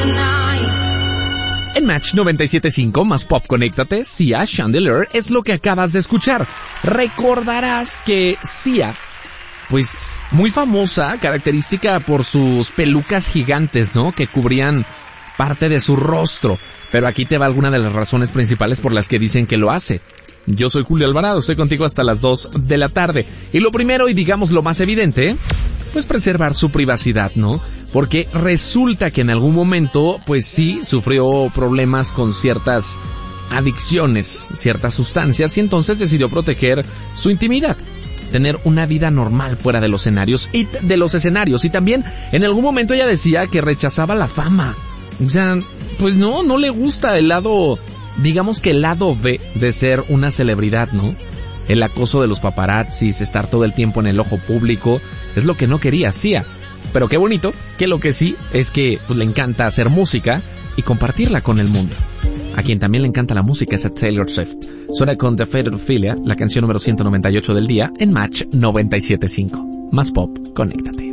En Match 97.5, más pop, conéctate, Sia, Chandelier, es lo que acabas de escuchar. Recordarás que Sia, pues, muy famosa, característica por sus pelucas gigantes, ¿no? Que cubrían parte de su rostro. Pero aquí te va alguna de las razones principales por las que dicen que lo hace. Yo soy Julio Alvarado, estoy contigo hasta las 2 de la tarde. Y lo primero, y digamos lo más evidente, pues preservar su privacidad, ¿no? Porque resulta que en algún momento, pues sí, sufrió problemas con ciertas adicciones, ciertas sustancias, y entonces decidió proteger su intimidad. Tener una vida normal fuera de los escenarios y también en algún momento ella decía que rechazaba la fama. O sea, pues no le gusta el lado, digamos que el lado B de ser una celebridad, ¿no? El acoso de los paparazzis, estar todo el tiempo en el ojo público, es lo que no quería Sia. Pero qué bonito, que lo que sí es que pues, le encanta hacer música y compartirla con el mundo. A quien también le encanta la música es a Taylor Swift. Suena con The Faded Ophelia, la canción número 198 del día, en Match 97.5. Más pop, conéctate.